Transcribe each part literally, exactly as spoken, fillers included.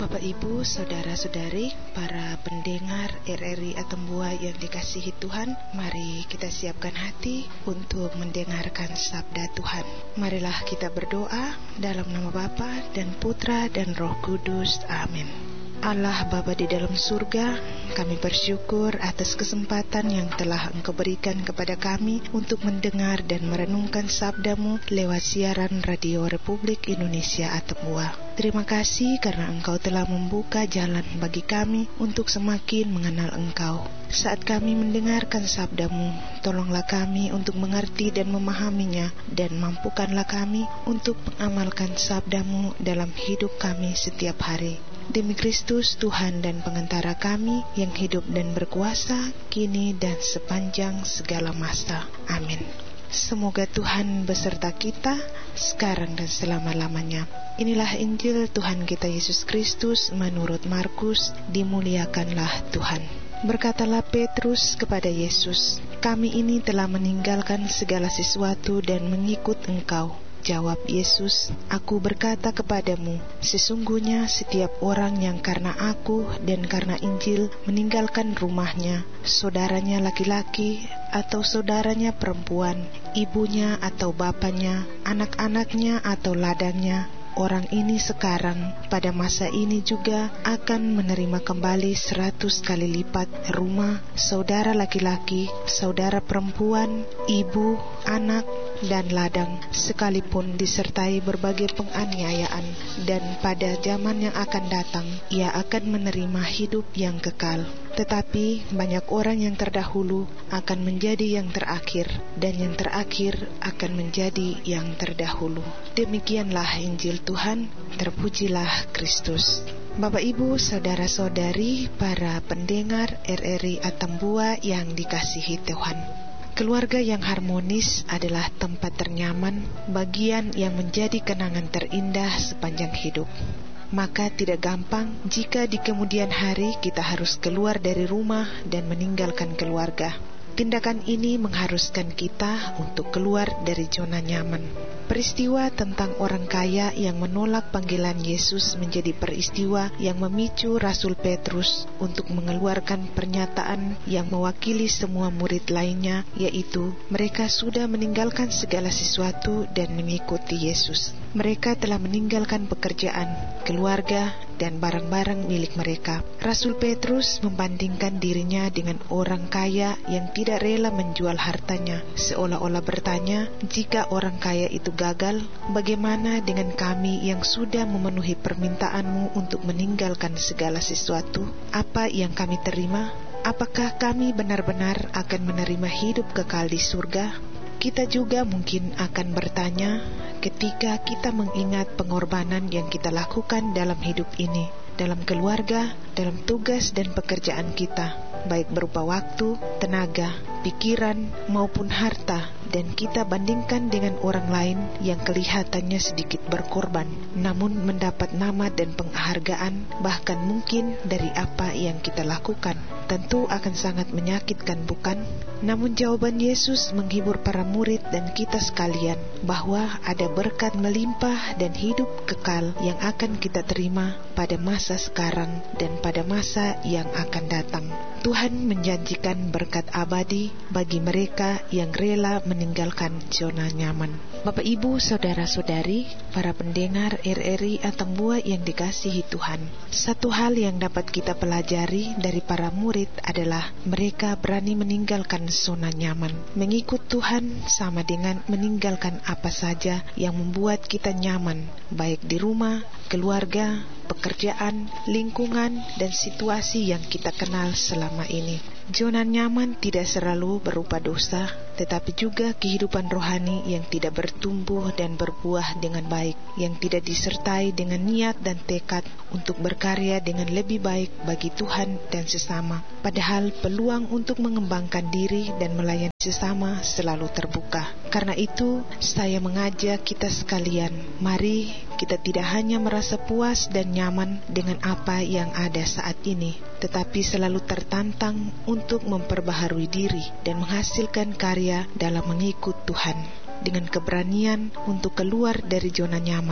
Bapak Ibu, saudara-saudari, para pendengar R R I Atambua yang dikasihi Tuhan, mari kita siapkan hati untuk mendengarkan sabda Tuhan. Marilah kita berdoa dalam nama Bapa dan Putra dan Roh Kudus. Amin. Allah Bapa di dalam surga, kami bersyukur atas kesempatan yang telah Engkau berikan kepada kami untuk mendengar dan merenungkan sabda-Mu lewat siaran Radio Republik Indonesia Atambua. Terima kasih karena Engkau telah membuka jalan bagi kami untuk semakin mengenal Engkau. Saat kami mendengarkan sabda-Mu, tolonglah kami untuk mengerti dan memahaminya, dan mampukanlah kami untuk mengamalkan sabda-Mu dalam hidup kami setiap hari. Demi Kristus Tuhan dan pengantara kami yang hidup dan berkuasa kini dan sepanjang segala masa. Amin. Semoga Tuhan beserta kita sekarang dan selama-lamanya. Inilah Injil Tuhan kita Yesus Kristus menurut Markus. Dimuliakanlah Tuhan. Berkatalah Petrus kepada Yesus, "Kami ini telah meninggalkan segala sesuatu dan mengikut Engkau." Jawab Yesus, "Aku berkata kepadamu, sesungguhnya setiap orang yang karena aku dan karena Injil meninggalkan rumahnya, saudaranya laki-laki atau saudaranya perempuan, ibunya atau bapaknya, anak-anaknya atau ladangnya, orang ini sekarang pada masa ini juga akan menerima kembali seratus kali lipat rumah, saudara laki-laki, saudara perempuan, ibu, anak, dan ladang, sekalipun disertai berbagai penganiayaan, dan pada zaman yang akan datang ia akan menerima hidup yang kekal. Tetapi banyak orang yang terdahulu akan menjadi yang terakhir, dan yang terakhir akan menjadi yang terdahulu." Demikianlah Injil Tuhan, terpujilah Kristus. Bapak Ibu, saudara-saudari, para pendengar R R I Atambua yang dikasihi Tuhan. Keluarga yang harmonis adalah tempat ternyaman, bagian yang menjadi kenangan terindah sepanjang hidup. Maka tidak gampang jika di kemudian hari kita harus keluar dari rumah dan meninggalkan keluarga. Tindakan ini mengharuskan kita untuk keluar dari zona nyaman. Peristiwa tentang orang kaya yang menolak panggilan Yesus menjadi peristiwa yang memicu Rasul Petrus untuk mengeluarkan pernyataan yang mewakili semua murid lainnya, yaitu mereka sudah meninggalkan segala sesuatu dan mengikuti Yesus. Mereka telah meninggalkan pekerjaan, keluarga, dan barang-barang milik mereka. Rasul Petrus membandingkan dirinya dengan orang kaya yang tidak rela menjual hartanya, seolah-olah bertanya, "Jika orang kaya itu gagal, bagaimana dengan kami yang sudah memenuhi permintaanmu untuk meninggalkan segala sesuatu? Apa yang kami terima? Apakah kami benar-benar akan menerima hidup kekal di surga?" Kita juga mungkin akan bertanya ketika kita mengingat pengorbanan yang kita lakukan dalam hidup ini, dalam keluarga, dalam tugas dan pekerjaan kita, baik berupa waktu, tenaga, pikiran, maupun harta, dan kita bandingkan dengan orang lain yang kelihatannya sedikit berkorban, namun mendapat nama dan penghargaan, bahkan mungkin dari apa yang kita lakukan. Tentu akan sangat menyakitkan, bukan? Namun jawaban Yesus menghibur para murid dan kita sekalian, bahwa ada berkat melimpah dan hidup kekal yang akan kita terima pada masa sekarang dan pada masa yang akan datang. Tuhan menjanjikan berkat abadi bagi mereka yang rela meninggalkan zona nyaman. Bapak Ibu, saudara-saudari, para pendengar R R I Atambua yang dikasihi Tuhan, satu hal yang dapat kita pelajari dari para murid adalah mereka berani meninggalkan zona nyaman. Mengikut Tuhan sama dengan meninggalkan apa saja yang membuat kita nyaman, baik di rumah, keluarga, pekerjaan, lingkungan, dan situasi yang kita kenal selama ini. Zona nyaman tidak selalu berupa dosa, tetapi juga kehidupan rohani yang tidak bertumbuh dan berbuah dengan baik, yang tidak disertai dengan niat dan tekad untuk berkarya dengan lebih baik bagi Tuhan dan sesama. Padahal peluang untuk mengembangkan diri dan melayani sesama selalu terbuka. Karena itu, saya mengajak kita sekalian, mari kita tidak hanya merasa puas dan nyaman dengan apa yang ada saat ini, tetapi selalu tertantang untuk memperbaharui diri dan menghasilkan karya dalam mengikut Tuhan. Dengan keberanian untuk keluar dari zona nyaman,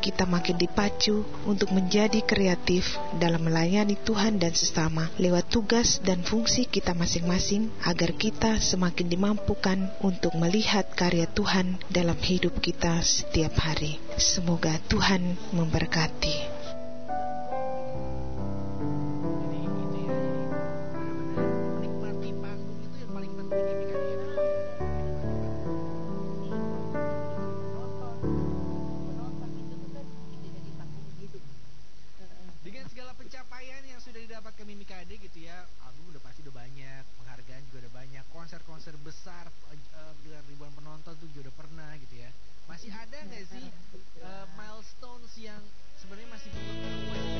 kita makin dipacu untuk menjadi kreatif dalam melayani Tuhan dan sesama lewat tugas dan fungsi kita masing-masing, agar kita semakin dimampukan untuk melihat karya Tuhan dalam hidup kita setiap hari. Semoga Tuhan memberkati. Konser besar dengan ribuan penonton tuh juga udah pernah gitu ya. Masih ada nggak sih